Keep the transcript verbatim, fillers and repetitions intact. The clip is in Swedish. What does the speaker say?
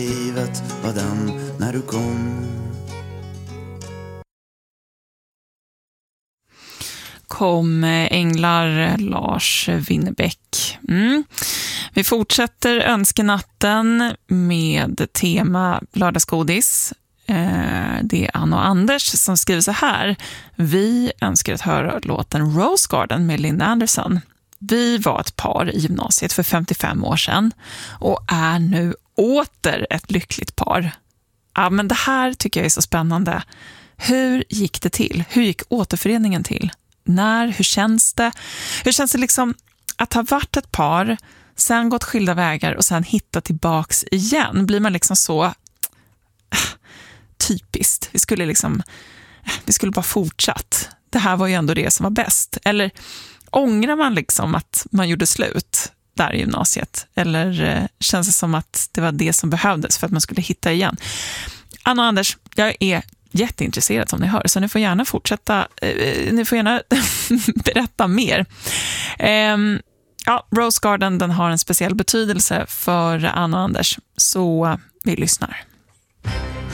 Livet var den när du kom. Kom änglar, Lars Winnerbäck. Mm. Vi fortsätter önskenatten med tema lördagsgodis. Det är Anna och Anders som skriver så här. Vi önskar att höra låten Rose Garden med Linda Anderson. Vi var ett par i gymnasiet för femtiofem år sedan och är nu åter ett lyckligt par. Ja, men det här tycker jag är så spännande. Hur gick det till? Hur gick återföreningen till? När? Hur känns det? Hur känns det liksom att ha varit ett par, sen gått skilda vägar och sen hitta tillbaks igen? Blir man liksom så typiskt? Vi skulle liksom vi skulle bara fortsatt. Det här var ju ändå det som var bäst. Eller ångrar man liksom att man gjorde slut där i gymnasiet? Eller eh, känns det som att det var det som behövdes för att man skulle hitta igen? Anna och Anders, jag är jätteintresserad som ni hör, så ni får gärna fortsätta eh, ni får gärna berätta mer. Eh, ja, Rose Garden, den har en speciell betydelse för Anna och Anders, så vi lyssnar.